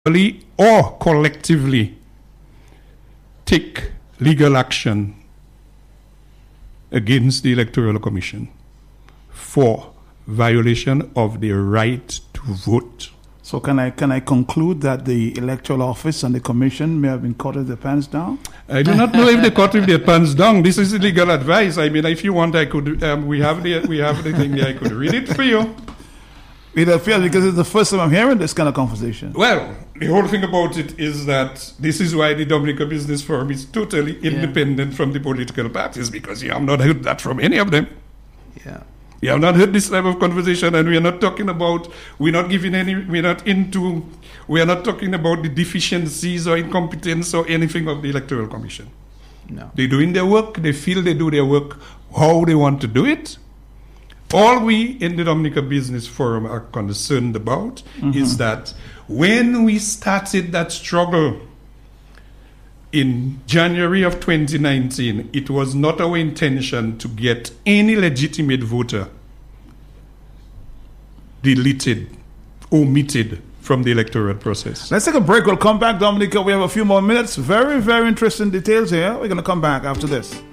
or collectively take legal action against the Electoral Commission for violation of the right to vote. So can I conclude that the Electoral Office and the Commission may have been caught with their pants down? I do not know if they caught with their pants down. This is legal advice. I mean, if you want, I could. We have the thing there. I could read it for you. It appears because it's the first time I'm hearing this kind of conversation. Well, the whole thing about it is that this is why the Dominica Business Forum is totally independent from the political parties, because you have not heard that from any of them. Yeah. You have not heard this type of conversation, and we are not talking about, we are not talking about the deficiencies or incompetence or anything of the Electoral Commission. No. They're doing their work, they feel they do their work how they want to do it. All we in the Dominica Business Forum are concerned about is that when we started that struggle in January of 2019, it was not our intention to get any legitimate voter deleted, omitted from the electoral process. Let's take a break. We'll come back, Dominica. We have a few more minutes. Very, very interesting details here. We're going to come back after this.